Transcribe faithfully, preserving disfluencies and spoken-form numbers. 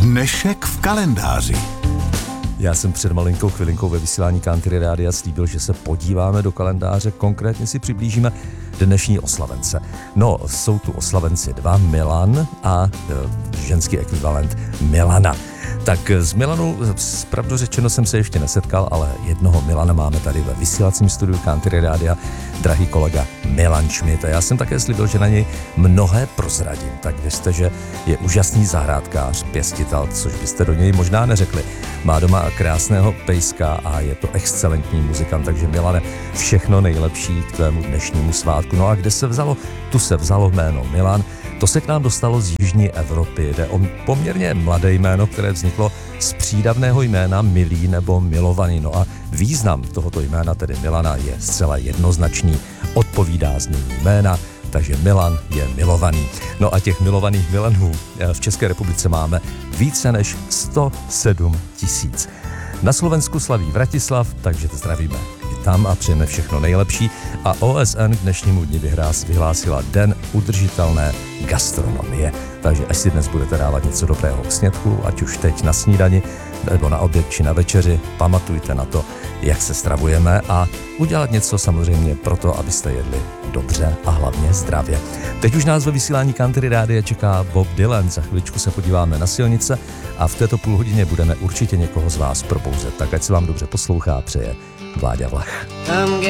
Dnešek v kalendáři. Já jsem před malinkou chvilinkou ve vysílání Country Rádia slíbil, že se podíváme do kalendáře, konkrétně si přiblížíme dnešní oslavence. No, jsou tu oslavenci dva, Milan a e, ženský ekvivalent Milana. Tak s Milanou, pravdu řečeno, jsem se ještě nesetkal, ale jednoho Milana máme tady ve vysílacím studiu Country Rádia, drahý kolega Milan Schmidt. A já jsem také slíbil, že na něj mnohé prozradím, tak věřte, že je úžasný zahrádkář, pěstitel, což byste do něj možná neřekli. Má doma krásného pejska a je to excelentní muzikant, takže Milane, všechno nejlepší k tvému dnešnímu svátku. No a kde se vzalo? Tu se vzalo jméno Milan. To se k nám dostalo z jižní Evropy. Jde o poměrně mladé jméno, které vzniklo z přídavného jména milý nebo milovaný. No a význam tohoto jména, tedy Milana, je zcela jednoznačný. Odpovídá znění jména, takže Milan je milovaný. No a těch milovaných Milanů v České republice máme více než sto sedm tisíc. Na Slovensku slaví Vratislav, takže to zdravíme i tam a přejeme všechno nejlepší. A O S N k dnešnímu dni vyhlásila Den udržitelné gastronomie. Takže až si dnes budete dávat něco dobrého k snědku, ať už teď na snídani, nebo na oběd či na večeři, pamatujte na to, jak se stravujeme a udělat něco samozřejmě pro to, abyste jedli dobře a hlavně zdravě. Teď už nás ve vysílání Country Rádia čeká Bob Dylan. Za chviličku se podíváme na silnice a v této půlhodině budeme určitě někoho z vás probouzet. Tak ať se vám dobře poslouchá, přeje Vláďa Vlach.